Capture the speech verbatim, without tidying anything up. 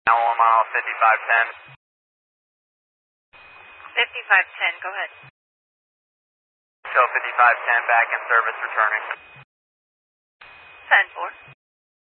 Now one mile fifty-five ten. fifty-five ten, go ahead. Show fifty-five ten back in service returning. ten four.